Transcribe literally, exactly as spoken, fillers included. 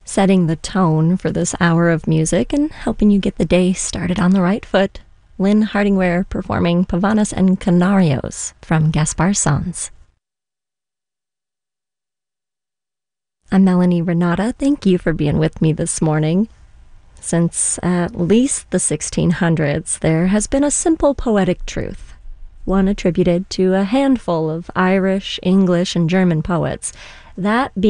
setting the tone for this hour of music and helping you get the day started on the right foot. Lynn Hardingware performing Pavanas and Canarios from Gaspar Sanz. I'm Melanie Renata. Thank you for being with me this morning. Since at least the sixteen hundreds, there has been a simple poetic truth, one attributed to a handful of Irish, English, and German poets, that